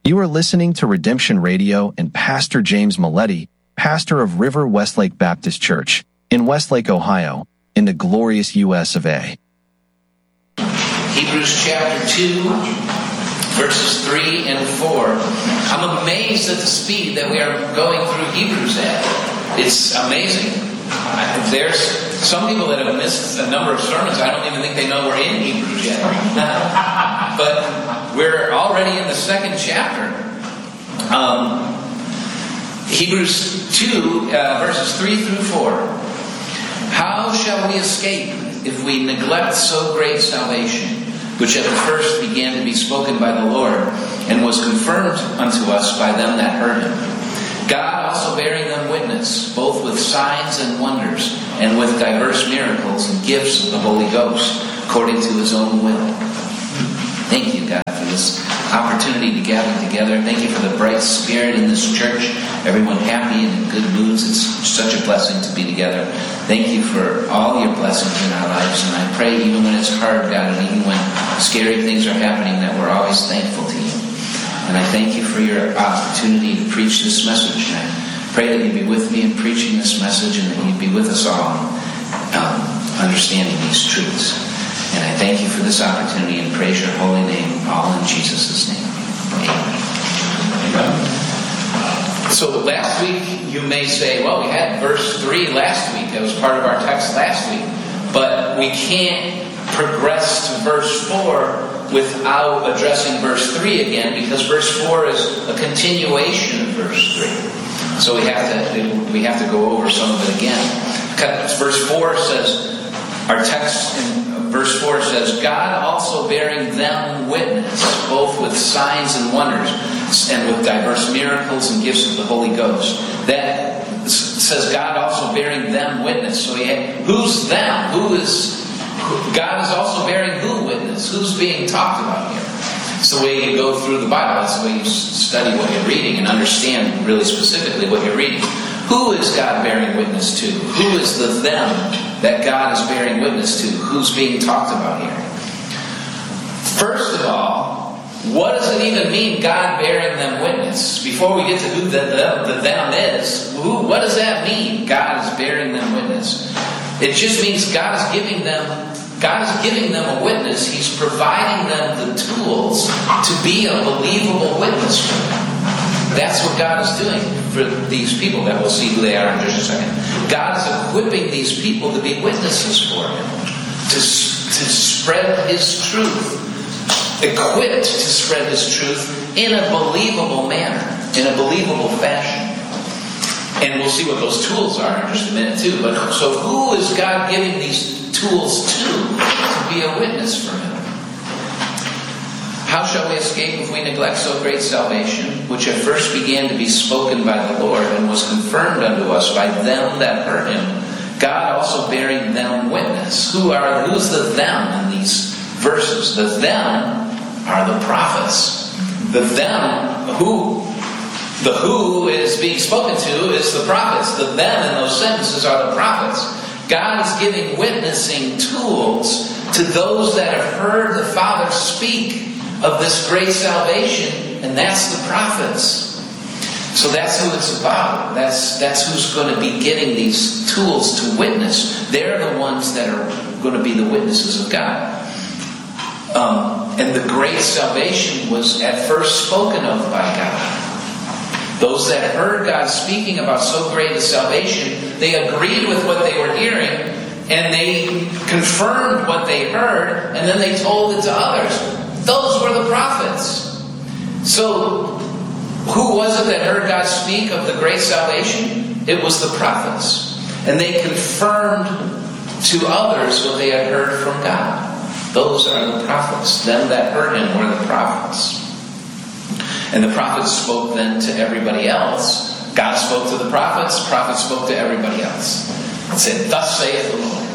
You are listening to Redemption Radio and Pastor James Milletti, pastor of River Westlake Baptist Church in Westlake, Ohio, in the glorious U.S. of A. Hebrews chapter 2, verses 3 and 4. I'm amazed at the speed that we are going through Hebrews at. It's amazing. There's some people that have missed a number of sermons. I don't even think they know we're in Hebrews yet. But we're already in the second chapter. Hebrews 2, verses 3 through 4. How shall we escape if we neglect so great salvation, which at the first began to be spoken by the Lord, and was confirmed unto us by them that heard him? God also bearing them witness, both with signs and wonders, and with diverse miracles and gifts of the Holy Ghost, according to his own will. Thank you, God, for this opportunity to gather together. Thank you for the bright spirit in this church. Everyone happy and in good moods. It's such a blessing to be together. Thank you for all your blessings in our lives. And I pray even when it's hard, God, and even when scary things are happening, that we're always thankful to you. And I thank you for your opportunity to preach this message. And I pray that you'd be with me in preaching this message, and that you'd be with us all in understanding these truths. And I thank you for this opportunity and praise your holy name, all in Jesus' name. Amen. So last week, you may say, well, we had verse 3 last week. That was part of our text last week. But we can't progress to verse 4 without addressing verse 3 again, because verse 4 is a continuation of verse 3. So we have to go over some of it again. Because verse 4 says, our text in verse 4 says, God also bearing them witness, both with signs and wonders, and with diverse miracles and gifts of the Holy Ghost. That says God also bearing them witness. So who's them? God is also bearing who witness? Who's being talked about here? It's the way you go through the Bible. It's the way you study what you're reading and understand really specifically what you're reading. Who is God bearing witness to? Who is the them that God is bearing witness to? Who's being talked about here? First of all, what does it even mean, God bearing them witness? Before we get to who the them is, what does that mean, God is bearing them witness? It just means God is giving them a witness. He's providing them the tools to be a believable witness for them. That's what God is doing for these people that we'll see who they are in just a second. God is equipping these people to be witnesses for Him, to spread His truth, equipped to spread His truth in a believable manner, in a believable fashion. And we'll see what those tools are in just a minute too. But so who is God giving these tools to be a witness for Him? How shall we escape if we neglect so great salvation, which at first began to be spoken by the Lord, and was confirmed unto us by them that heard Him, God also bearing them witness? Who's the them in these verses? The them are the prophets. The who is being spoken to is the prophets. The them in those sentences are the prophets. God is giving witnessing tools to those that have heard the Father speak of this great salvation, and that's the prophets. So that's who it's about. That's who's going to be getting these tools to witness. They're the ones that are going to be the witnesses of God. And the great salvation was at first spoken of by God. Those that heard God speaking about so great a salvation, they agreed with what they were hearing, and they confirmed what they heard, and then they told it to others. Those were the prophets. So, who was it that heard God speak of the great salvation? It was the prophets. And they confirmed to others what they had heard from God. Those are the prophets. Them that heard Him were the prophets. And the prophets spoke then to everybody else. God spoke to the prophets spoke to everybody else. And said, "Thus saith the Lord."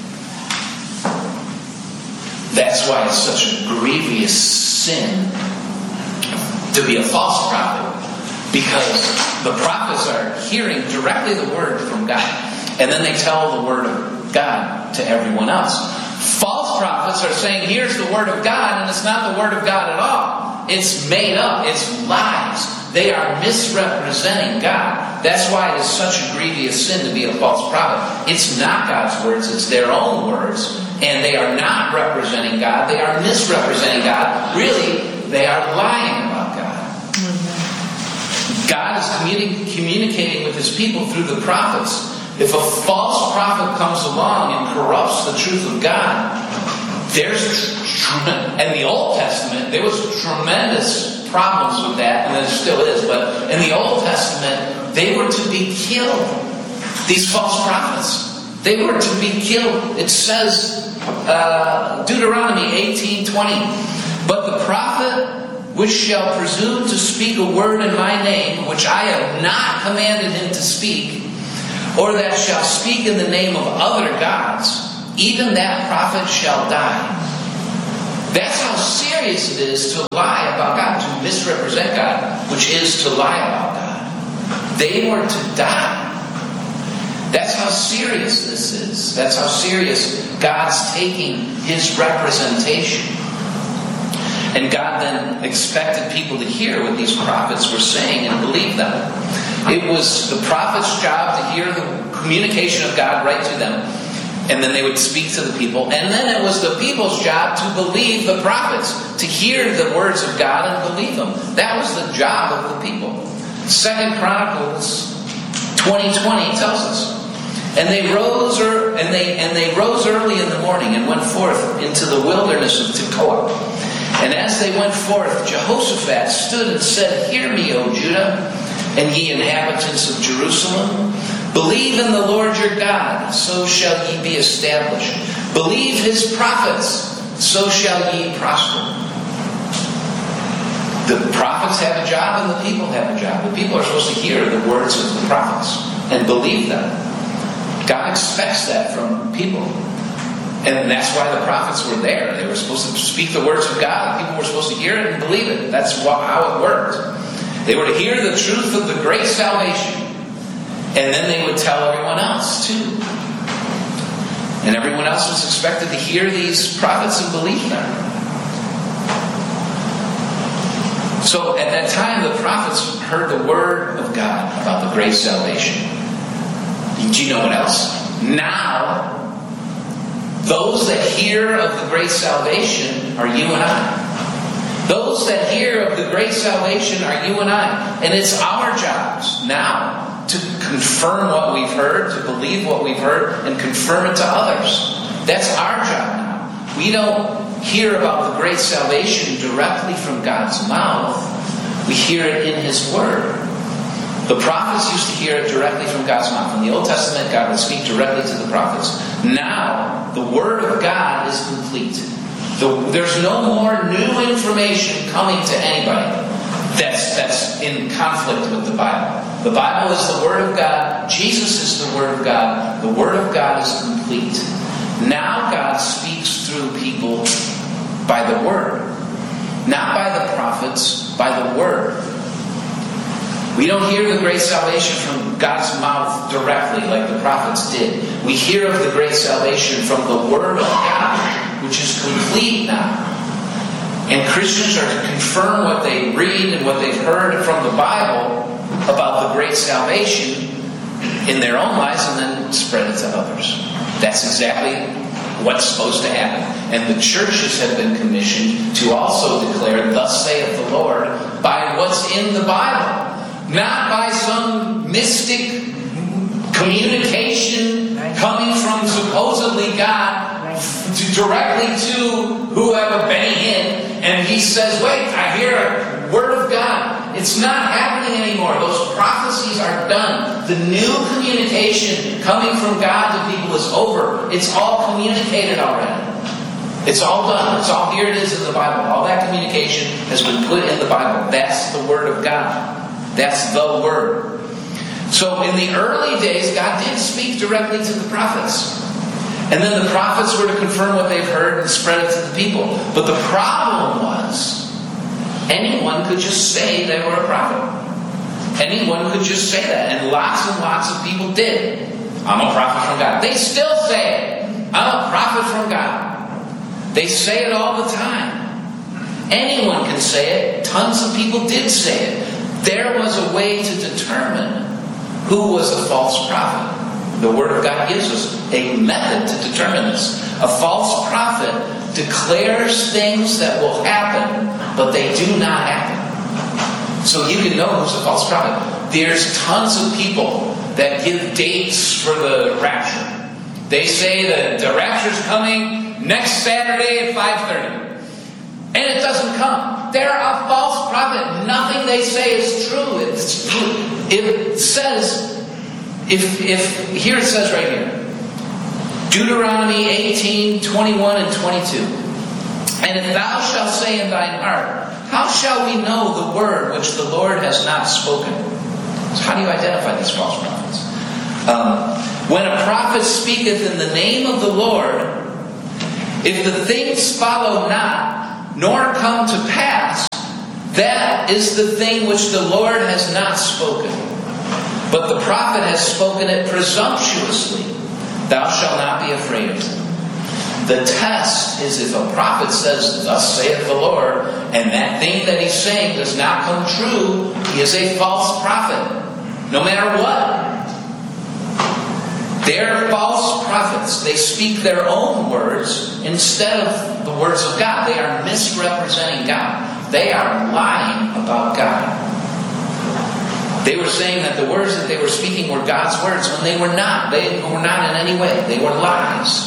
That's why it's such a grievous sin to be a false prophet. Because the prophets are hearing directly the word from God. And then they tell the word of God to everyone else. False prophets are saying, here's the word of God, and it's not the word of God at all. It's made up. It's lies. They are misrepresenting God. That's why it is such a grievous sin to be a false prophet. It's not God's words. It's their own words. And they are not representing God. They are misrepresenting God. Really, they are lying about God. God is communicating with His people through the prophets. If a false prophet comes along and corrupts the truth of God, in the Old Testament, there was tremendous problems with that, and there still is, but in the Old Testament, they were to be killed. These false prophets, they were to be killed. It says, Deuteronomy 18:20, but the prophet which shall presume to speak a word in my name, which I have not commanded him to speak, or that shall speak in the name of other gods, even that prophet shall die. That's how serious it is to lie about God, to misrepresent God, which is to lie about God. They were to die. That's how serious this is. That's how serious God's taking His representation. And God then expected people to hear what these prophets were saying and believe them. It was the prophet's job to hear the communication of God right to them, and then they would speak to the people. And then it was the people's job to believe the prophets, to hear the words of God and believe them. That was the job of the people. 2 Chronicles 20:20 tells us, and they rose early in the morning and went forth into the wilderness of Tekoa. And as they went forth, Jehoshaphat stood and said, hear me, O Judah, and ye inhabitants of Jerusalem. Believe in the Lord your God, so shall ye be established. Believe His prophets, so shall ye prosper. The prophets have a job and the people have a job. The people are supposed to hear the words of the prophets and believe them. God expects that from people. And that's why the prophets were there. They were supposed to speak the words of God. People were supposed to hear it and believe it. That's how it worked. They were to hear the truth of the great salvation. And then they would tell everyone else too. And everyone else was expected to hear these prophets and believe them. So at that time, the prophets heard the word of God about the great salvation. Do you know what else? Now, those that hear of the great salvation are you and I. Those that hear of the great salvation are you and I. And it's our jobs now to confirm what we've heard, to believe what we've heard, and confirm it to others. That's our job now. We don't hear about the great salvation directly from God's mouth. We hear it in His Word. The prophets used to hear it directly from God's mouth. In the Old Testament, God would speak directly to the prophets. Now, the Word of God is complete. There's no more new information coming to anybody that's in conflict with the Bible. The Bible is the Word of God. Jesus is the Word of God. The Word of God is complete. Now God speaks through people by the Word. Not by the prophets, by the Word. We don't hear the great salvation from God's mouth directly like the prophets did. We hear of the great salvation from the Word of God, which is complete now. And Christians are to confirm what they read and what they've heard from the Bible about the great salvation in their own lives and then spread it to others. That's exactly what's supposed to happen. And the churches have been commissioned to also declare, thus saith the Lord, by what's in the Bible. Not by some mystic communication coming from supposedly God directly to whoever Benny Hinn, and he says, wait, I hear a word of God. It's not happening anymore. Those prophecies are done. The new communication coming from God to people is over. It's all communicated already. It's all done. It's all, here it is in the Bible. All that communication has been put in the Bible. That's the Word of God. That's the Word. So in the early days, God did speak directly to the prophets. And then the prophets were to confirm what they've heard and spread it to the people. But the problem was, anyone could just say they were a prophet. Anyone could just say that. And lots of people did. I'm a prophet from God. They still say it. I'm a prophet from God. They say it all the time. Anyone can say it. Tons of people did say it. There was a way to determine who was a false prophet. The Word of God gives us a method to determine this. A false prophet declares things that will happen, but they do not happen. So you can know who's a false prophet. There's tons of people that give dates for the rapture. They say that the rapture's coming next Saturday at 5:30. And it doesn't come. They're a false prophet. Nothing they say is true. It says, here it says right here, Deuteronomy 18:21 and 22. And if thou shalt say in thine heart, how shall we know the word which the Lord has not spoken? So how do you identify these false prophets? When a prophet speaketh in the name of the Lord, if the things follow not, nor come to pass, that is the thing which the Lord has not spoken. But the prophet has spoken it presumptuously. Thou shalt not be afraid of him. The test is if a prophet says, thus saith the Lord, and that thing that he's saying does not come true, he is a false prophet. No matter what. They're false prophets. They speak their own words instead of the words of God. They are misrepresenting God. They are lying about God. They were saying that the words that they were speaking were God's words when they were not. They were not in any way. They were lies.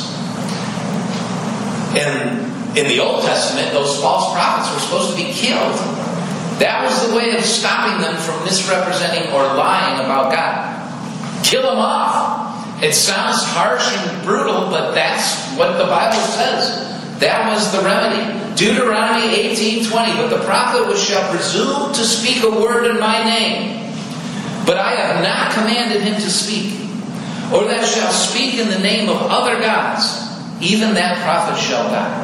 And in the Old Testament, those false prophets were supposed to be killed. That was the way of stopping them from misrepresenting or lying about God. Kill them off. It sounds harsh and brutal, but that's what the Bible says. That was the remedy. Deuteronomy 18:20. But the prophet which shall presume to speak a word in my name, but I have not commanded him to speak, or that shall speak in the name of other gods, even that prophet shall die.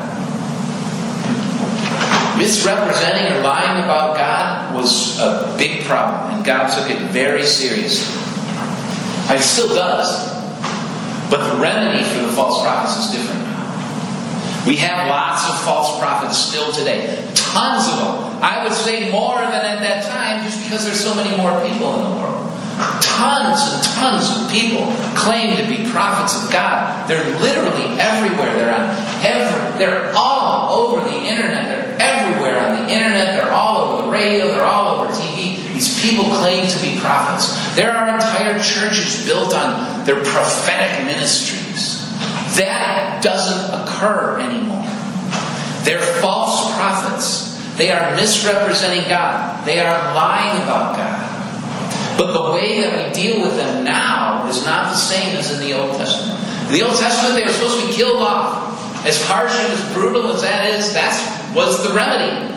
Misrepresenting or lying about God was a big problem, and God took it very seriously. It still does. But the remedy for the false prophets is different now. We have lots of false prophets still today. Tons of them. I would say more than at that time, just because there's so many more people in the world. Tons and tons of people claim to be prophets of God. They're literally everywhere. They're all over the internet. They're everywhere on the internet. They're all over the radio. They're all over TV. These people claim to be prophets. There are entire churches built on their prophetic ministries. That doesn't occur anymore. They're false prophets. They are misrepresenting God. They are lying about God. But the way that we deal with them now is not the same as in the Old Testament. In the Old Testament, they were supposed to be killed off. As harsh and as brutal as that is, that was the remedy.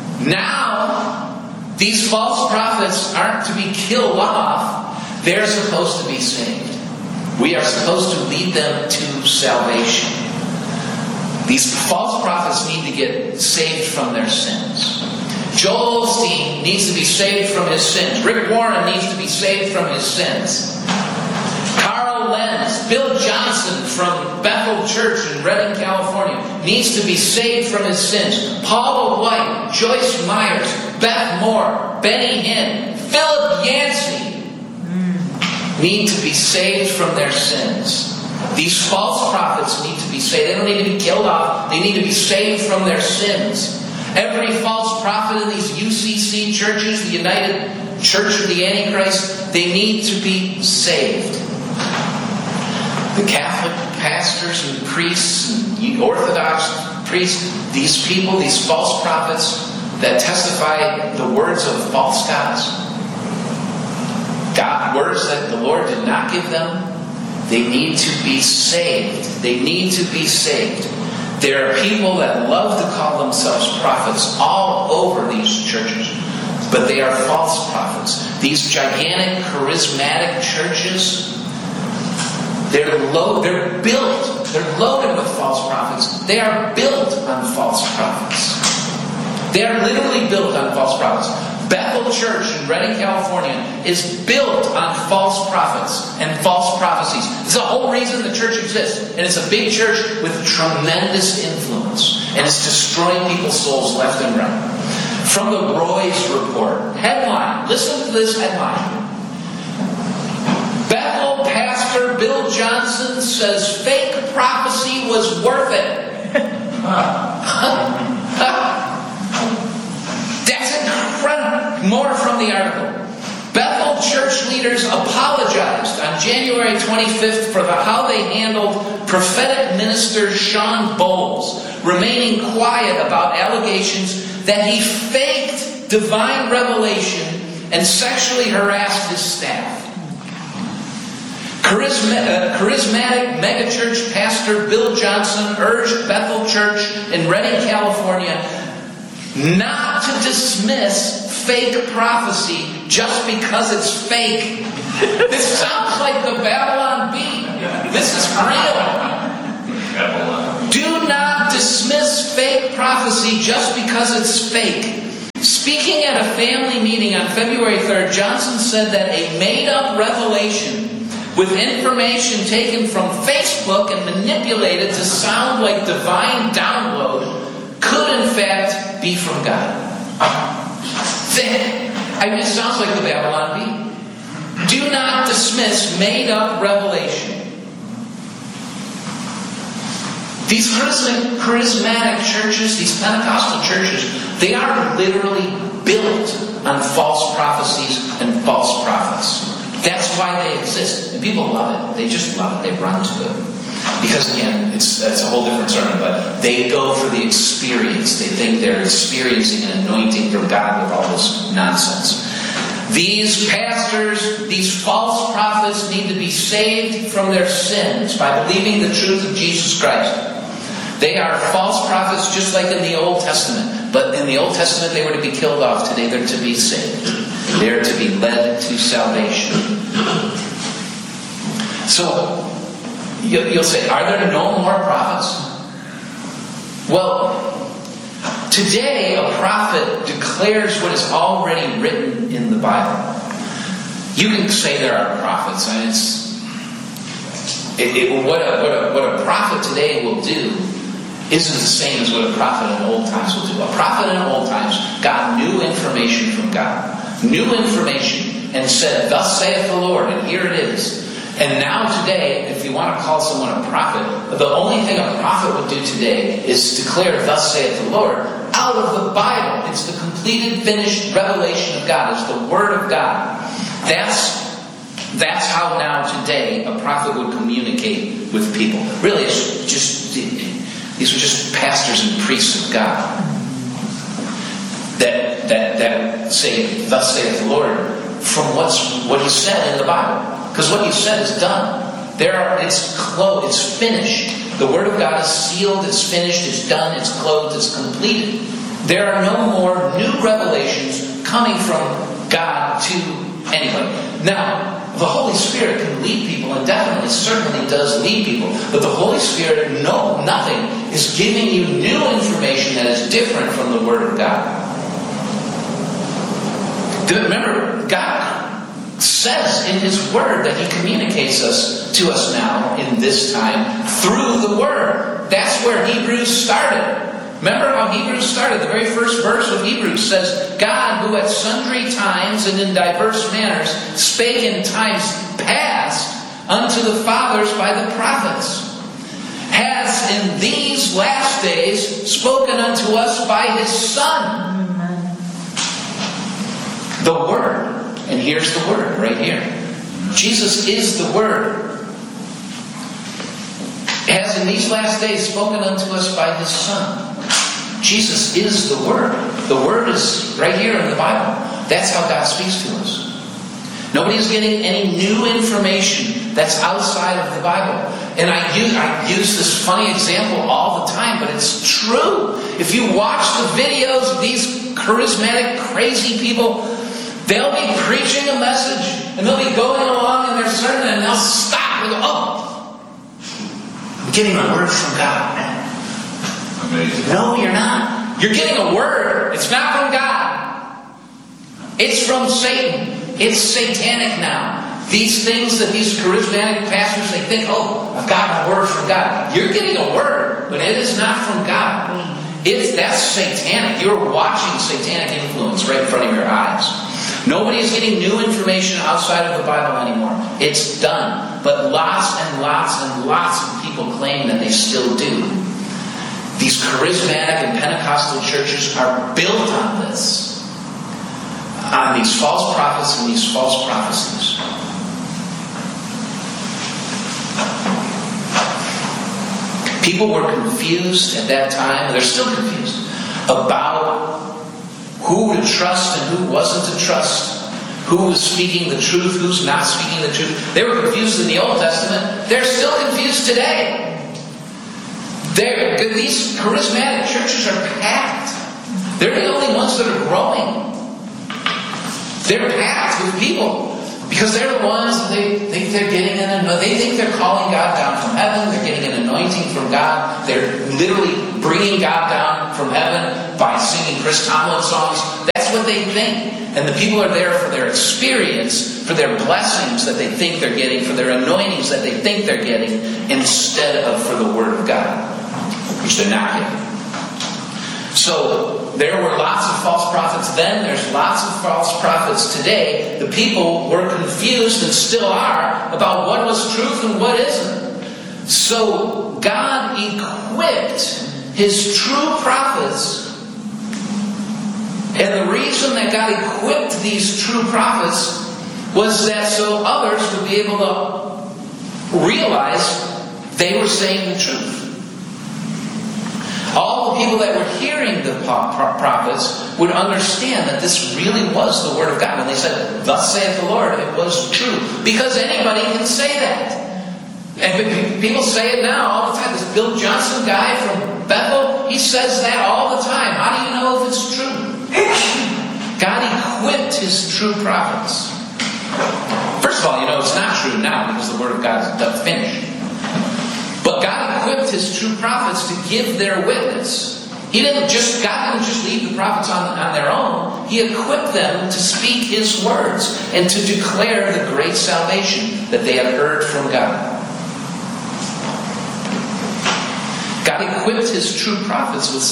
Now, these false prophets aren't to be killed off. They're supposed to be saved. We are supposed to lead them to salvation. These false prophets need to get saved from their sins. Joel Osteen needs to be saved from his sins. Rick Warren needs to be saved from his sins. Carl Lenz, Bill Johnson from Bethel Church in Redding, California, needs to be saved from his sins. Paula White, Joyce Myers, Beth Moore, Benny Hinn, Philip Yancey need to be saved from their sins. These false prophets need to be saved. They don't need to be killed off. They need to be saved from their sins. Every false prophet in these UCC churches, the United Church of the Antichrist, they need to be saved. The Catholic pastors and priests and Orthodox priests, these people, these false prophets that testify the words of false gods, words that the Lord did not give them, they need to be saved. They need to be saved. There are people that love to call themselves prophets all over these churches, but they are false prophets. These gigantic, charismatic churches, they're loaded with false prophets. They are built on false prophets. They are literally built on false prophets. Bethel Church in Redding, California is built on false prophets and false prophecies. It's the whole reason the church exists. And it's a big church with tremendous influence. And it's destroying people's souls left and right. From the Roy's Report. Headline. Listen to this headline. Bethel pastor Bill Johnson says fake prophecy was worth it. That's incredible. More from the article. Bethel church leaders apologized on January 25th for how they handled prophetic minister Sean Bowles, remaining quiet about allegations that he faked divine revelation and sexually harassed his staff. Charismatic megachurch pastor Bill Johnson urged Bethel Church in Redding, California, not to dismiss fake prophecy just because it's fake. This sounds like the Babylon Bee. This is real. Do not dismiss fake prophecy just because it's fake. Speaking at a family meeting on February 3rd, Johnson said that a made-up revelation with information taken from Facebook and manipulated to sound like divine download could in fact be from God. It sounds like the Babylon Bee. Do not dismiss made-up revelation. These charismatic churches, these Pentecostal churches, they are literally built on false prophecies and false prophets. That's why they exist. And people love it. They just love it. They run to it. Because again, it's a whole different sermon, but they go for the experience. They think they're experiencing an anointing from God with all this nonsense. These pastors, these false prophets need to be saved from their sins by believing the truth of Jesus Christ. They are false prophets just like in the Old Testament. But in the Old Testament they were to be killed off. Today they're to be saved. They're to be led to salvation. So, you'll say, are there no more prophets? Well, today a prophet declares what is already written in the Bible. You can say there are prophets. I mean, what a prophet today will do isn't the same as what a prophet in old times will do. A prophet in old times got new information from God. New information and said, thus saith the Lord, and here it is. And now today, if you want to call someone a prophet, the only thing a prophet would do today is declare, thus saith the Lord, out of the Bible. It's the completed, finished revelation of God. It's the Word of God. That's how now today a prophet would communicate with people. Really, it's just these were just pastors and priests of God that say, thus saith the Lord, from what He said in the Bible. Because what He said is done. It's closed, it's finished. The Word of God is sealed, it's finished, it's done, it's closed, it's completed. There are no more new revelations coming from God to anybody. Now, the Holy Spirit can lead people, and definitely, certainly does lead people. But the Holy Spirit, nothing, is giving you new information that is different from the Word of God. Remember, God says in His Word that He communicates to us now in this time through the Word. That's where Hebrews started. Remember how Hebrews started? The very first verse of Hebrews says, God, who at sundry times and in diverse manners spake in times past unto the fathers by the prophets, has in these last days spoken unto us by His Son. The Word. And here's the Word right here. Jesus is the Word. Has in these last days spoken unto us by His Son. Jesus is the Word. The Word is right here in the Bible. That's how God speaks to us. Nobody's getting any new information that's outside of the Bible. And I use this funny example all the time, but it's true. If you watch the videos of these charismatic, crazy people, they'll be preaching a message, and they'll be going along in their sermon, and they'll stop and go, I'm getting a word from God. Amazing. No, you're not. You're getting a word. It's not from God. It's from Satan. It's satanic now. These things that these charismatic pastors, they think, oh, I've got a word from God. You're getting a word, but it is not from God. That's satanic. You're watching satanic influence right in front of your eyes. Nobody is getting new information outside of the Bible anymore. It's done. But lots and lots and lots of people claim that they still do. These charismatic and Pentecostal churches are built on this. On these false prophets and these false prophecies. People were confused at that time, they're still confused, about who to trust and who wasn't to trust, who was speaking the truth, who's not speaking the truth. They were confused in the Old Testament, they're still confused today. These charismatic churches are packed. They're the only ones that are growing. They're packed with people. Because they're the ones that they think they're getting they think they're calling God down from heaven. They're getting an anointing from God. They're literally bringing God down from heaven by singing Chris Tomlin songs. That's what they think. And the people are there for their experience, for their blessings that they think they're getting, for their anointings that they think they're getting, instead of for the Word of God, which they're not getting. So there were lots of false prophets then. There's lots of false prophets today. The people were confused and still are about what was truth and what isn't. So God equipped His true prophets. And the reason that God equipped these true prophets was that so others would be able to realize they were saying the truth. All the people that were hearing the prophets would understand that this really was the Word of God. When they said, "Thus saith the Lord," it was true. Because anybody can say that. And people say it now all the time. This Bill Johnson guy from Bethel, he says that all the time. How do you know if it's true? God equipped His true prophets. First of all, you know it's not true now because the Word of God is finished. But God equipped His true prophets to give their witness. God didn't just leave the prophets on their own. He equipped them to speak His words and to declare the great salvation that they had heard from God. God equipped His true prophets with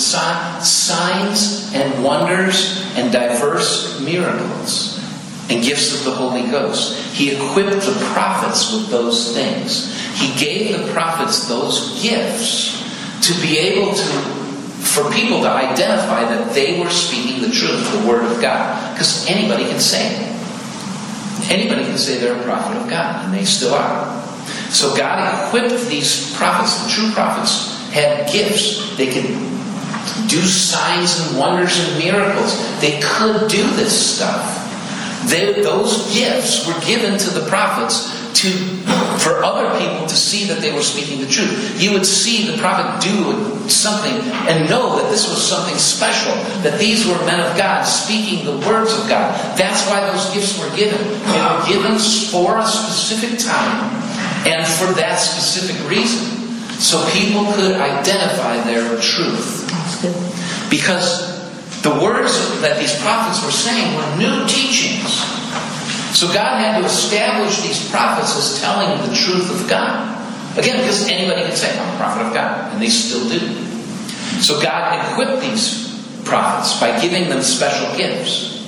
signs and wonders and diverse miracles and gifts of the Holy Ghost. He equipped the prophets with those things. He gave the prophets those gifts to be able for people to identify that they were speaking the truth, the Word of God. Because anybody can say it. Anybody can say they're a prophet of God, and they still are. So God equipped these prophets, the true prophets, had gifts. They could do signs and wonders and miracles. They could do this stuff. Those gifts were given to the prophets for other people to see that they were speaking the truth. You would see the prophet do something and know that this was something special, that these were men of God speaking the words of God. That's why those gifts were given. They were given for a specific time and for that specific reason. So people could identify their truth. Because the words that these prophets were saying were new teachings. So God had to establish these prophets as telling the truth of God. Again, because anybody can say, I'm a prophet of God. And they still do. So God equipped these prophets by giving them special gifts.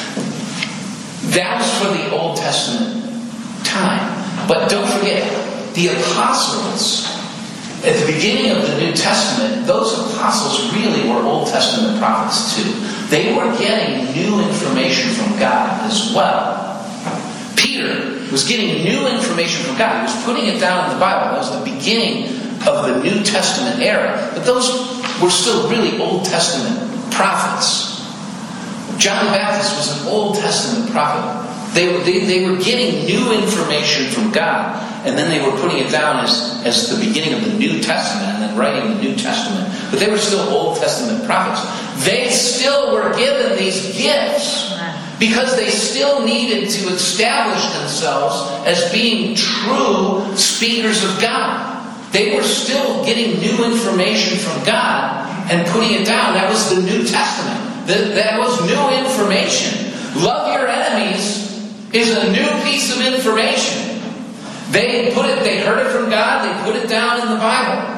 That was for the Old Testament time. But don't forget, the apostles, at the beginning of the New Testament, those apostles really were Old Testament prophets too. They were getting new information from God as well. Peter was getting new information from God. He was putting it down in the Bible. That was the beginning of the New Testament era. But those were still really Old Testament prophets. John the Baptist was an Old Testament prophet. They were getting new information from God, and then they were putting it down as the beginning of the New Testament, and then writing the New Testament. But they were still Old Testament prophets. They still were given these gifts because they still needed to establish themselves as being true speakers of God. They were still getting new information from God and putting it down. That was the New Testament. That was new information. Love your enemies is a new piece of information. They heard it from God, they put it down in the Bible.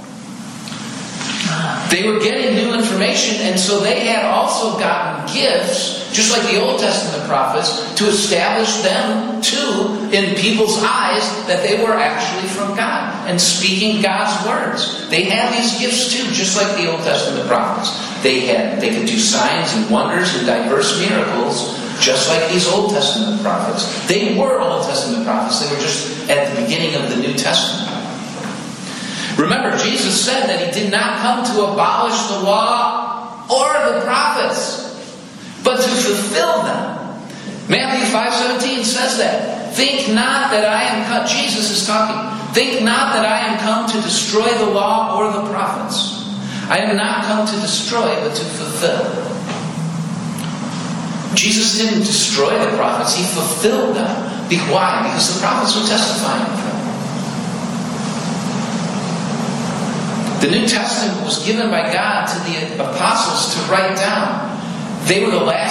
They were getting new information, and so they had also gotten gifts, just like the Old Testament prophets, to establish them too in people's eyes that they were actually from God and speaking God's words. They had these gifts too, just like the Old Testament prophets. They could do signs and wonders and diverse miracles, just like these Old Testament prophets. They were Old Testament prophets. They were just at the beginning of the New Testament. Remember, Jesus said that He did not come to abolish the law or the prophets, but to fulfill them. Matthew 5:17 says that. Think not that I am come, Jesus is talking, think not that I am come to destroy the law or the prophets. I am not come to destroy, but to fulfill. Jesus didn't destroy the prophets, He fulfilled them. Why? Because the prophets were testifying of Him. The New Testament was given by God to the apostles to write down. They were the last